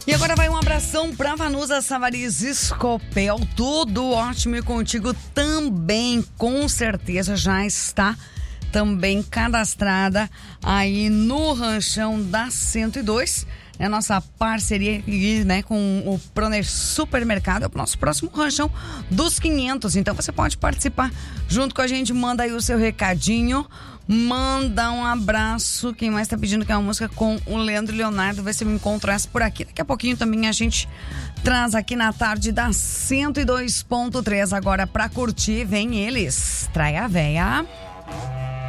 E agora vai um abração pra Vanusa Savariz Escopel, tudo ótimo e contigo também, com certeza já está também cadastrada aí no Ranchão da 102, é a nossa parceria aqui, né, com o Proner Supermercado, é o nosso próximo Ranchão dos 500, então você pode participar junto com a gente, manda aí o seu recadinho, manda um abraço. Quem mais tá pedindo que é uma música com o Leandro e Leonardo, vê se eu me encontro essa por aqui. Daqui a pouquinho também a gente traz aqui na tarde da 102.3. Agora pra curtir, vem eles. Traia Véia.